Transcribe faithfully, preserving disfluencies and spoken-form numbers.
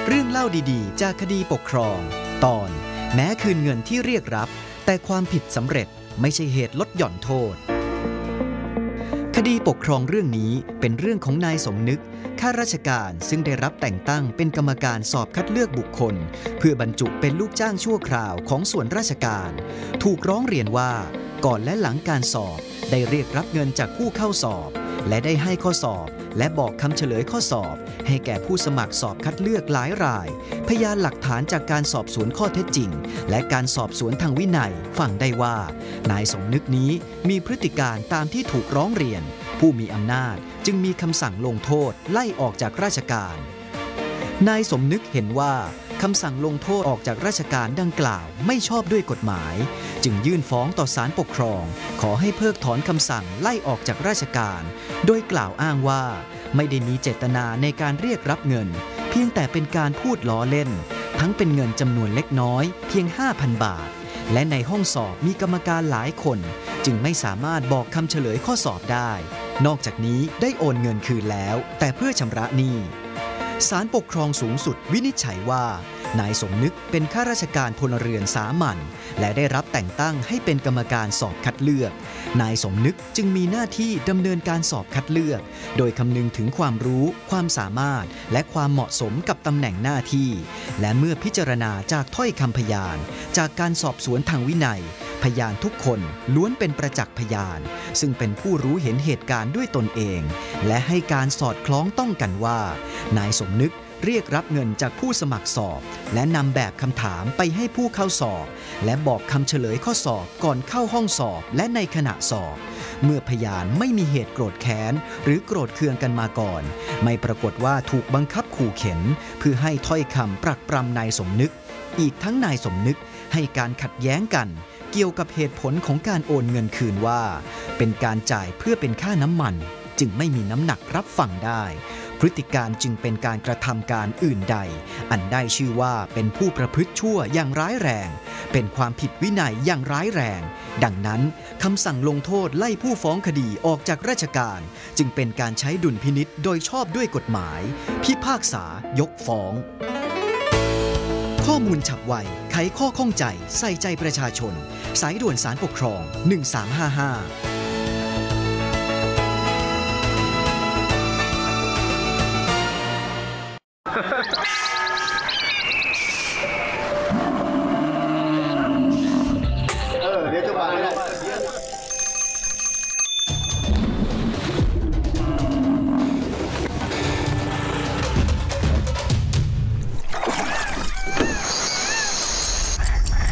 เรื่องเล่าดีๆจากคดีปกครองตอนแม้คืนเงินที่เรียกรับแต่ความผิดสำเร็จไม่ใช่เหตุลดหย่อนโทษคดีปกครองเรื่องนี้เป็นเรื่องของนายสมนึกข้าราชการซึ่งได้รับแต่งตั้งเป็นกรรมการสอบคัดเลือกบุคคลเพื่อบรรจุเป็นลูกจ้างชั่วคราวของส่วนราชการถูกร้องเรียนว่าก่อนและหลังการสอบได้เรียกรับเงินจากผู้เข้าสอบและได้ให้ข้อสอบและบอกคำเฉลยข้อสอบให้แก่ผู้สมัครสอบคัดเลือกหลายรายพยานหลักฐานจากการสอบสวนข้อเท็จจริงและการสอบสวนทางวินัยฟังได้ว่านายสมนึกนี้มีพฤติการตามที่ถูกร้องเรียนผู้มีอำนาจจึงมีคำสั่งลงโทษไล่ออกจากราชการนายสมนึกเห็นว่าคำสั่งลงโทษออกจากราชการดังกล่าวไม่ชอบด้วยกฎหมายจึงยื่นฟ้องต่อศาลปกครองขอให้เพิกถอนคำสั่งไล่ออกจากราชการโดยกล่าวอ้างว่าไม่ได้มีเจตนาในการเรียกรับเงินเพียงแต่เป็นการพูดล้อเล่นทั้งเป็นเงินจำนวนเล็กน้อยเพียง ห้าพัน บาทและในห้องสอบมีกรรมการหลายคนจึงไม่สามารถบอกคำเฉลยข้อสอบได้นอกจากนี้ได้โอนเงินคืนแล้วแต่เพื่อชำระหนี้ศาลปกครองสูงสุดวินิจฉัยว่านายสมนึกเป็นข้าราชการพลเรือนสามัญและได้รับแต่งตั้งให้เป็นกรรมการสอบคัดเลือกนายสมนึกจึงมีหน้าที่ดำเนินการสอบคัดเลือกโดยคำนึงถึงความรู้ความสามารถและความเหมาะสมกับตำแหน่งหน้าที่และเมื่อพิจารณาจากถ้อยคำพยานจากการสอบสวนทางวินัยพยานทุกคนล้วนเป็นประจักษ์พยานซึ่งเป็นผู้รู้เห็นเหตุการณ์ด้วยตนเองและให้การสอดคล้องต้องกันว่านายสมนึกเรียกรับเงินจากผู้สมัครสอบและนำแบบคำถามไปให้ผู้เข้าสอบและบอกคำเฉลยข้อสอบก่อนเข้าห้องสอบและในขณะสอบเมื่อพยานไม่มีเหตุโกรธแค้นหรือโกรธเคืองกันมาก่อนไม่ปรากฏว่าถูกบังคับขู่เข็นเพื่อให้ถ้อยคำปรักปรำนายสมนึกอีกทั้งนายสมนึกให้การขัดแย้งกันเกี่ยวกับเหตุผลของการโอนเงินคืนว่าเป็นการจ่ายเพื่อเป็นค่าน้ำมันจึงไม่มีน้ำหนักรับฟังได้พฤติการจึงเป็นการกระทำการอื่นใดอันได้ชื่อว่าเป็นผู้ประพฤติชั่วอย่างร้ายแรงเป็นความผิดวินัยอย่างร้ายแรงดังนั้นคำสั่งลงโทษไล่ผู้ฟ้องคดีออกจากราชการจึงเป็นการใช้ดุลพินิจโดยชอบด้วยกฎหมายพิพากษายกฟ้องข้อมูลฉับไวไขข้อข้องใจใส่ใจประชาชนสายด่วนศาลปกครองหนึ่งสามห้าห้า